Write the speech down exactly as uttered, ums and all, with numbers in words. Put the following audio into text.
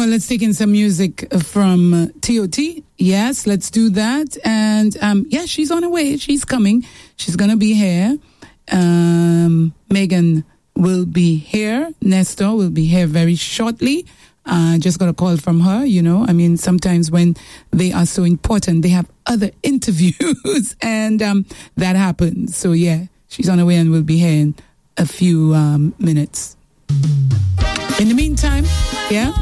Well, let's take in some music from uh, T O T. Yes, let's do that. And um, yeah, she's on her way. She's coming. She's going to be here. Um, Megan will be here. Nestor will be here very shortly. Uh, just got a call from her, you know. I mean, sometimes when they are so important, they have other interviews and um, that happens. So yeah, she's on her way and will be here in a few um, minutes. In the meantime, yeah.